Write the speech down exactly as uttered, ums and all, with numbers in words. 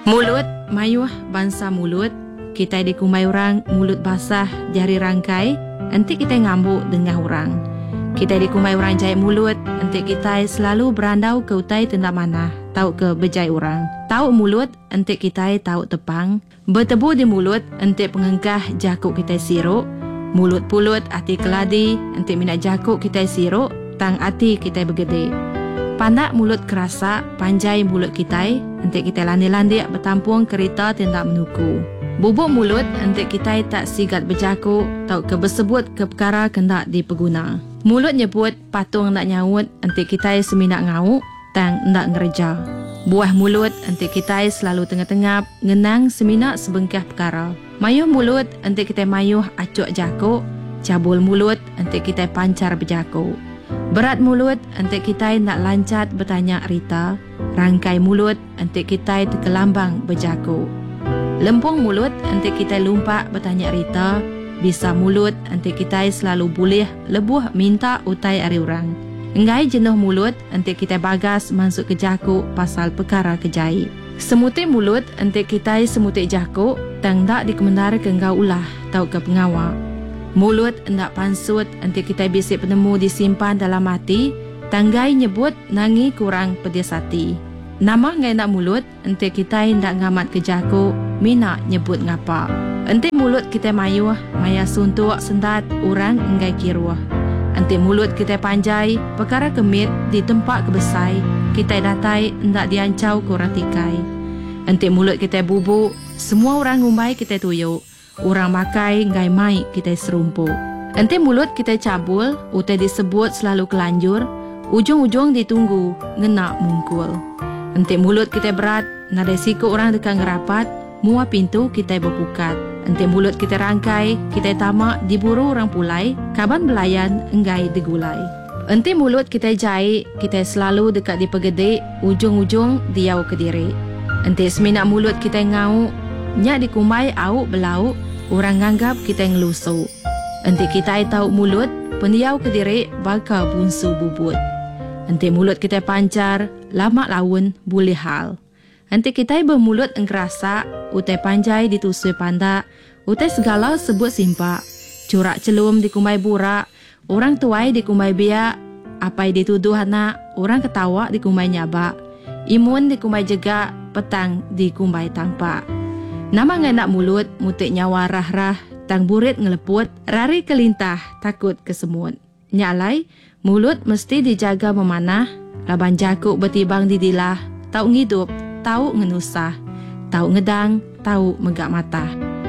Mulut mayuh bangsa mulut. Kita dikumai orang mulut basah jari rangkai, nanti kita ngambuk dengan orang. Kita dikumai orang jahit mulut, nanti kita selalu berandau ke utai tenda mana, tahu ke bejai orang. Tahu mulut, nanti kita tahu tepang. Bertebu di mulut, nanti pengengkah jakuk kita siruk. Mulut pulut hati keladi, nanti minat jakuk kita siruk, tang hati kita bergede. Pandak mulut kerasa, panjai mulut kita, nanti kita landi-landi bertampung kereta tenda menuku. Bubuk mulut, nanti kita tak sigat berjakuk, tahu ke bersebut ke perkara kendak dipeguna. Mulut nyebut patung nak nyaut, nanti kita seminat ngauk, tang nak ngereja. Buah mulut, nanti kita selalu tengah-tengah ngenang seminat sebengkah perkara. Mayuh mulut, nanti kita mayuh acuk jakuk. Cabul mulut, nanti kita pancar berjakuk. Berat mulut, nanti kita nak lancat bertanya Rita. Rangkai mulut, nanti kita terkelambang berjakuk. Lempung mulut, nanti kita lumpak bertanya Rita. Bisa mulut, nanti kita selalu boleh lebuh minta utai ari orang. Enggai jenuh mulut, nanti kita bagas masuk ke jakuk pasal perkara kejai. Semutik mulut, nanti kita semutik jakuk, tang tak dikemendar ke engkau ulah, tau ke pengawak. Mulut hendak pansut, nanti kita bisik penemu disimpan dalam hati, tanggai nyebut nangi kurang pedes hati. Nama ngai nak mulut, nanti kita hendak ngamat ke jakuk, mina nyebut ngapa. Nanti mulut kita mayuh, maya suntuk sendat orang enggai kiruah. Nanti mulut kita panjai, perkara kemit di tempat kebesai, kita datai hendak diancau kurang tikai. Nanti mulut kita bubuk, semua orang ngumbai kita tuyuk. Orang makai ngai mai kita serumpuk. Nanti mulut kita cabul, utai disebut selalu kelanjur, ujung-ujung ditunggu, ngena mungkul. Nanti mulut kita berat, nada siku orang dekat ngerapat, mua pintu kita berpukat. Nanti mulut kita rangkai, kita tamak diburu orang pulai, kaban belayan enggai digulai. Nanti mulut kita jahit, kita selalu dekat dipegede, ujung-ujung diau ke diri. Nanti seminat mulut kita ngau, nyak dikumai au belau, orang nganggap kita ngelusuk. Nanti kita tahu mulut, pendiau ke diri bakal bunsu bubut. Nanti mulut kita pancar, lama lawan boleh hal. Nanti kita bermulut engkerasa, utai panjai ditusui pandak, utai segala sebut simpak. Curak celum dikumai burak, orang tuai dikumai biak, apai dituduh anak, orang ketawa dikumai nyabak. Imun dikumai jegak, petang dikumai tampak. Nama ngai nak mulut, mutik nyawa rah-rah, tang burit ngeleput, rari kelintah, takut kesemut. Nyalai, mulut mesti dijaga memanah, laban jakuk bertibang di dilah, tau ngidup, tau ngenusah, tau ngedang, tau megak mata.